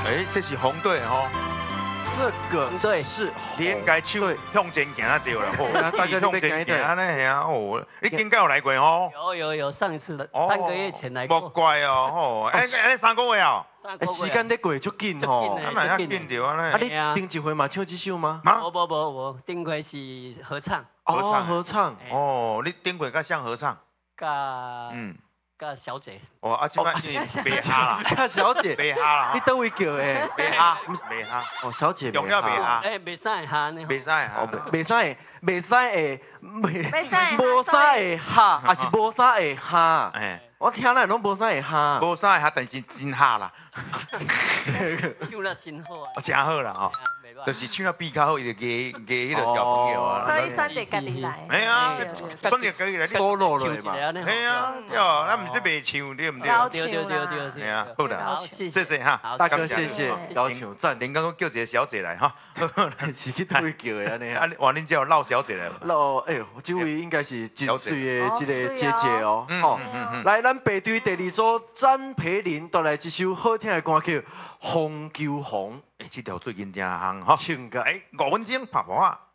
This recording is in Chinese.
哎，这是红队吼， 这个对是你应该手向前行啊对啦，吼， 大家向前行安尼啊，哦，你应该有来过吼。 有上一次的哦 3个月前来莫过， 怪哦，吼，哎3个月哦， 时间在过足紧吼。 啊那要紧着安啊， 尼。 你顶一回嘛唱这首吗？ 我顶回是合唱， 哦，合唱。 哦，你顶过甲像合唱， 甲嗯， 甲小姐， 哦啊，即摆是白哈啦， 啊，小姐， 白哈啦你，倒位叫诶？ 白哈，白哈， 哦，小姐， 用了白哈， 袂使哈呢， 袂使哈， 袂使的，袂使的， 袂使的无啥会哈，还是无啥会哈？ 哎， 我听咱拢无啥会哈。 无啥哈，但是真哈啦， 唱了真好啊， 真好啦吼， 袂歹就是唱了比较好，伊就加迄个小朋友啊。 所以选择家己来。 哎呀对， 选择家己来，你 solo 了嘛？ 哎呀，对，咱毋是咧卖唱，对毋对？ 高对， 哎呀，好啦， 好，谢谢谢哈， 好大哥， 感谢谢谢，高唱赞， 连刚刚叫一个小姐来哈， 是去倒位叫的安尼啊啊，。哇，恁叫闹小姐来了。 哦，哎，这位应该是真水的这个姐姐哦。 嗯哦嗯嗯， 来，咱排队第2组詹培林带来一首好听的歌曲《红球红哎，这条最近真红哈。 唱个哎，5分钟拍破啊。